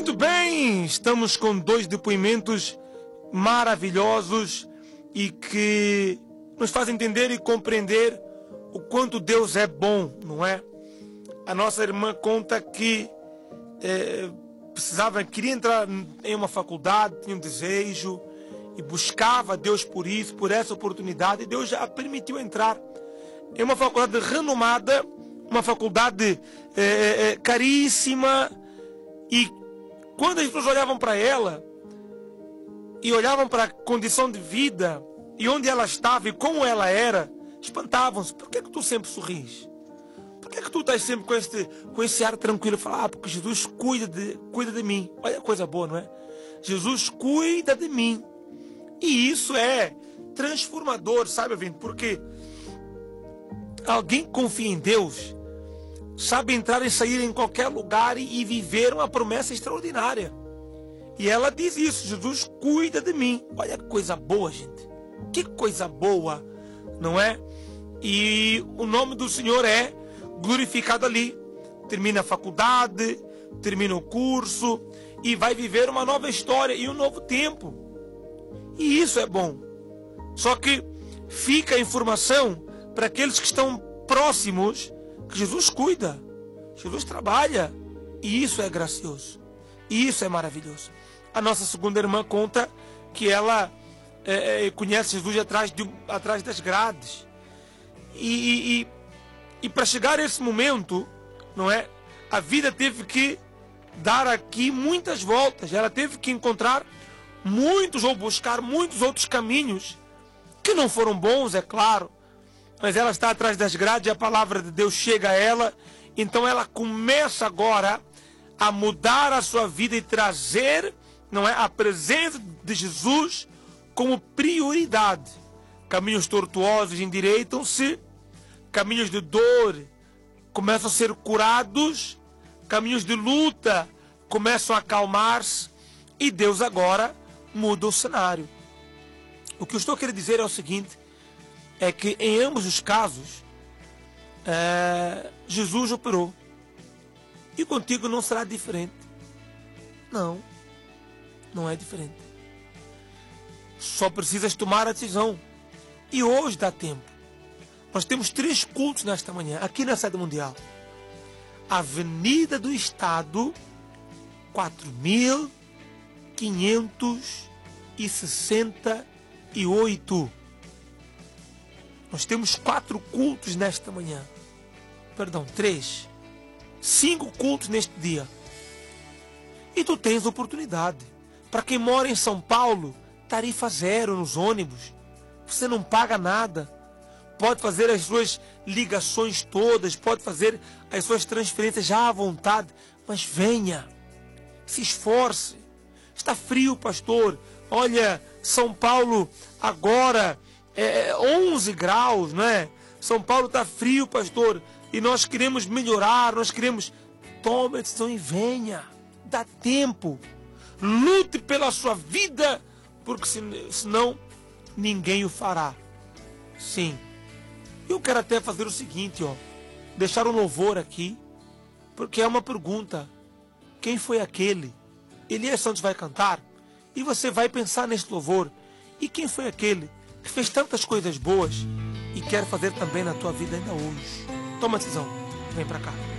Muito bem, estamos com dois depoimentos maravilhosos e que nos fazem entender e compreender o quanto Deus é bom, não é? A nossa irmã conta que queria entrar em uma faculdade, tinha um desejo e buscava Deus por isso, por essa oportunidade, e Deus já a permitiu entrar em uma faculdade renomada, uma faculdade caríssima. E quando as pessoas olhavam para ela e olhavam para a condição de vida e onde ela estava e como ela era, espantavam-se. Por que tu sempre sorris? Por que tu estás sempre com esse ar tranquilo? Falar, porque Jesus cuida de mim. Olha a coisa boa, não é? Jesus cuida de mim. E isso é transformador, sabe, ouvinte? Porque alguém confia em Deus, sabe entrar e sair em qualquer lugar e viver uma promessa extraordinária. E ela diz isso: Jesus cuida de mim. Olha que coisa boa, gente. Que coisa boa, não é? E o nome do Senhor é glorificado ali. Termina a faculdade, termina o curso e vai viver uma nova história e um novo tempo. E isso é bom. Só que fica a informação para aqueles que estão próximos que Jesus cuida, Jesus trabalha, e isso é gracioso, e isso é maravilhoso. A nossa segunda irmã conta que ela conhece Jesus atrás das grades, e para chegar a esse momento, não é? A vida teve que dar aqui muitas voltas, ela teve que encontrar muitos ou buscar muitos outros caminhos que não foram bons, é claro. Mas ela está atrás das grades e a palavra de Deus chega a ela. Então ela começa agora a mudar a sua vida e trazer, não é, a presença de Jesus como prioridade. Caminhos tortuosos endireitam-se, caminhos de dor começam a ser curados, caminhos de luta começam a acalmar-se e Deus agora muda o cenário. O que eu estou querendo dizer é o seguinte: é que em ambos os casos Jesus operou, e contigo não será diferente. Não é diferente. Só precisas tomar a decisão, e hoje dá tempo. Nós temos 3 cultos nesta manhã aqui na sede mundial. Avenida do Estado 4568. Nós temos 4 cultos nesta manhã. Perdão, 3. 5 cultos neste dia. E tu tens oportunidade. Para quem mora em São Paulo, tarifa zero nos ônibus. Você não paga nada. Pode fazer as suas ligações todas, pode fazer as suas transferências já à vontade. Mas venha, se esforce. Está frio, pastor. Olha, São Paulo agora 11 graus, não é? São Paulo está frio, pastor, e nós queremos melhorar, nós queremos... Tome a decisão e venha, dá tempo, lute pela sua vida, porque senão ninguém o fará. Sim, eu quero até fazer o seguinte, deixar um louvor aqui, porque é uma pergunta: quem foi aquele? Elias Santos vai cantar, e você vai pensar neste louvor: e quem foi aquele que fez tantas coisas boas e quer fazer também na tua vida ainda hoje? Toma a decisão, vem para cá.